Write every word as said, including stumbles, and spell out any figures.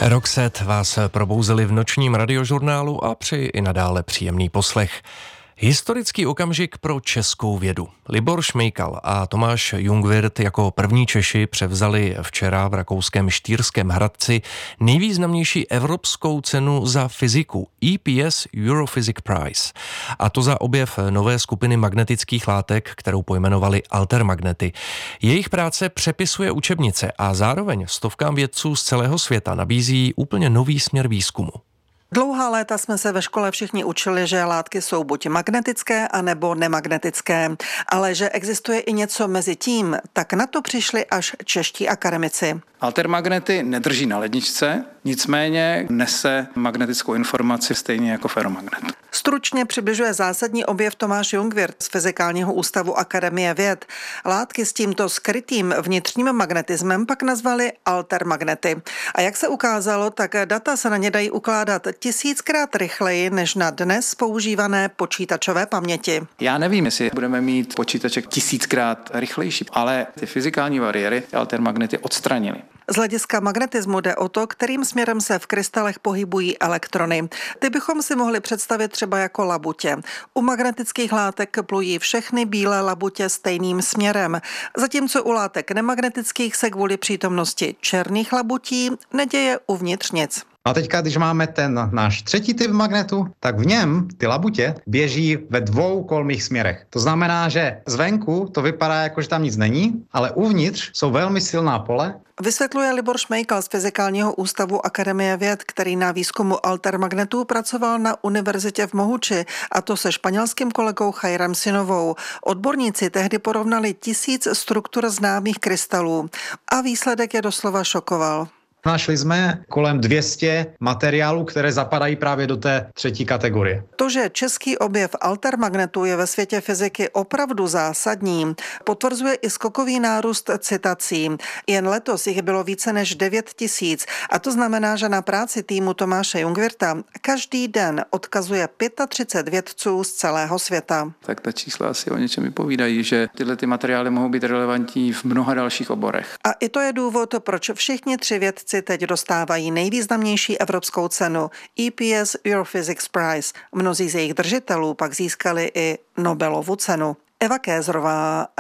Roxette vás probouzeli v nočním radiožurnálu a přeji i nadále příjemný poslech. Historický okamžik pro českou vědu. Libor Šmejkal a Tomáš Jungwirth jako první Češi převzali včera v rakouském Štýrském Hradci nejvýznamnější evropskou cenu za fyziku E P S Europhysics Prize. A to za objev nové skupiny magnetických látek, kterou pojmenovali altermagnety. Jejich práce přepisuje učebnice a zároveň stovkám vědců z celého světa nabízí úplně nový směr výzkumu. Dlouhá léta jsme se ve škole všichni učili, že látky jsou buď magnetické, anebo nemagnetické, ale že existuje i něco mezi tím, tak na to přišli až čeští akademici. Altermagnety nedrží na ledničce, nicméně nese magnetickou informaci stejně jako feromagnet. Stručně přibližuje zásadní objev Tomáš Jungwirth z Fyzikálního ústavu Akademie věd. Látky s tímto skrytým vnitřním magnetismem pak nazvali altermagnety. A jak se ukázalo, tak data se na ně dají ukládat tisíckrát rychleji než na dnes používané počítačové paměti. Já nevím, jestli budeme mít počítaček tisíckrát rychlejší, ale ty fyzikální bariéry altermagnety odstranily. Z hlediska magnetismu jde o to, kterým směrem se v krystalech pohybují elektrony. Ty bychom si mohli představit třeba jako labutě. U magnetických látek plují všechny bílé labutě stejným směrem, zatímco u látek nemagnetických se kvůli přítomnosti černých labutí neděje uvnitř nic. A teďka, když máme ten náš třetí typ magnetu, tak v něm ty labutě běží ve dvou kolmých směrech. To znamená, že zvenku to vypadá jako, že tam nic není, ale uvnitř jsou velmi silná pole. Vysvětluje Libor Šmejkal z Fyzikálního ústavu Akademie věd, který na výzkumu altermagnetů pracoval na univerzitě v Mohuči, a to se španělským kolegou Jairem Sinovou. Odborníci tehdy porovnali tisíc struktur známých krystalů a výsledek je doslova šokoval. Našli jsme kolem dvě stě materiálů, které zapadají právě do té třetí kategorie. To, že český objev altermagnetů je ve světě fyziky opravdu zásadní, potvrzuje i skokový nárůst citací. Jen letos jich bylo více než devět tisíc a to znamená, že na práci týmu Tomáše Jungwirtha každý den odkazuje třicet pět vědců z celého světa. Tak ta čísla asi o něčem vypovídají, že tyhle ty materiály mohou být relevantní v mnoha dalších oborech. A i to je důvod, proč všichni tři vědci teď dostávají nejvýznamnější evropskou cenu E P S Europhysics Prize. Mnozí z jejich držitelů pak získali i Nobelovu cenu. Eva Kézrová,